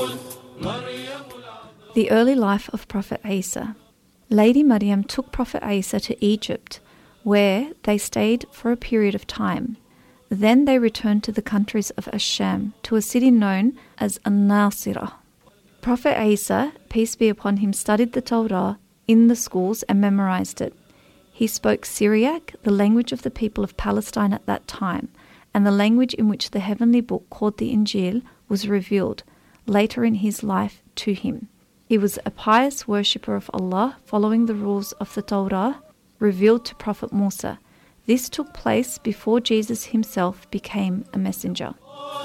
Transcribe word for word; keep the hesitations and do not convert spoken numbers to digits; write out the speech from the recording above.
The early life of Prophet Isa. Lady Maryam took Prophet Isa to Egypt, where they stayed for a period of time. Then they returned to the countries of Ash-Sham, to a city known as An-Nasirah. Prophet Isa, peace be upon him, studied the Torah in the schools and memorized it. He spoke Syriac, the language of the people of Palestine at that time, and the language in which the heavenly book called the Injil was revealed later in his life to him. He was a pious worshipper of Allah, following the rules of the Torah revealed to Prophet Musa. This took place before Jesus himself became a messenger.